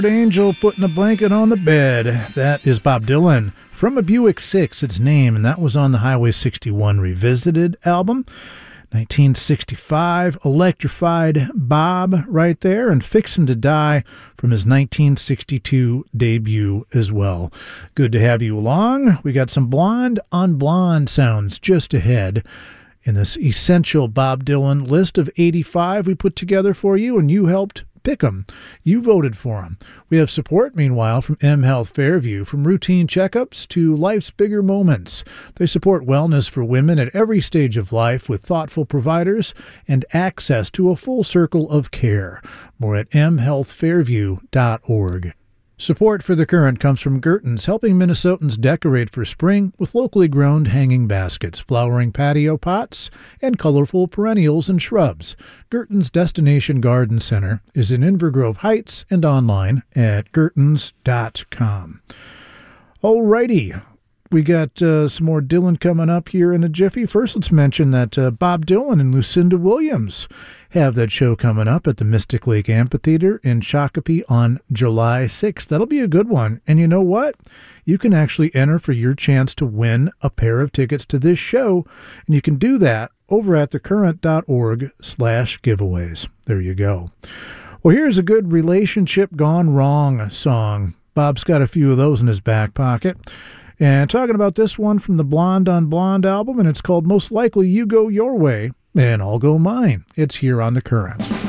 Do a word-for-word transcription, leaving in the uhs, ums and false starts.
Angel putting a blanket on the bed. That is Bob Dylan from a Buick six, its name, and that was on the Highway sixty-one Revisited album. nineteen sixty-five, Electrified Bob right there, and Fixin' to Die from his nineteen sixty-two debut as well. Good to have you along. We got some blonde on blonde sounds just ahead in this essential Bob Dylan list of eighty-five we put together for you, and you helped pick them. You voted for them. We have support, meanwhile, from M Health Fairview, from routine checkups to life's bigger moments. They support wellness for women at every stage of life with thoughtful providers and access to a full circle of care. More at m health fairview dot org. Support for The Current comes from Gerton's, helping Minnesotans decorate for spring with locally grown hanging baskets, flowering patio pots, and colorful perennials and shrubs. Gerton's Destination Garden Center is in Inver Grove Heights and online at gertons dot com. Alrighty, we got uh, some more Dylan coming up here in a jiffy. First, let's mention that uh, Bob Dylan and Lucinda Williams have that show coming up at the Mystic Lake Amphitheater in Shakopee on July sixth. That'll be a good one. And you know what? You can actually enter for your chance to win a pair of tickets to this show, and you can do that over at thecurrent.org slash giveaways. There you go. Well, here's a good relationship gone wrong song. Bob's got a few of those in his back pocket. And talking about this one from the Blonde on Blonde album, and it's called Most Likely You Go Your Way, and I'll Go Mine. It's here on The Current.